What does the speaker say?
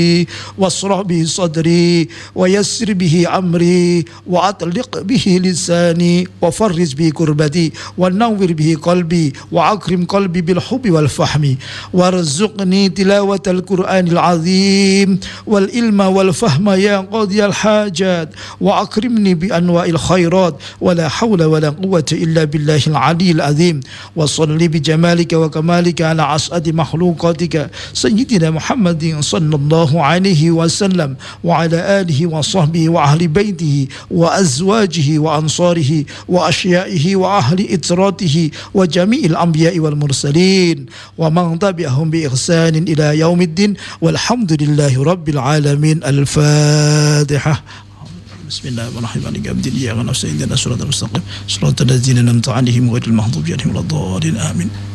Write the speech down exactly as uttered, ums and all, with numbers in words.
واشرح به صدري ويسر به أمري وأطلق به لساني وفرج به كربتي ونور به قلبي وأكرم قلبي بالحب والفهم وارزقني تلاوة القرآن العظيم والعلم والفهم يا قاضي الحاجات وأكرمني بأنواع الخيرات ولا حول ولا قوة إلا بالله العلي العظيم وصل بجمالك وكمالك على أسعد مخلوقاتك سيدنا محمد صلى الله عليه وسلم وعلى آله وصحبه وأهل بيته وأزواجه وأنصاره وأشيائه وأهل إتراته وجميع الأنبياء والمرسلين ومن تبعهم بإحسان إلى يوم الدين والحمد لله رب العالمين. الفاتحة. بسم الله الرحمن الرحيم. عبد الله ونفسه إننا صراط المستقيم صراط الذين أنعمت عليهم غير المغضوب عليهم ولا الضالين آمين.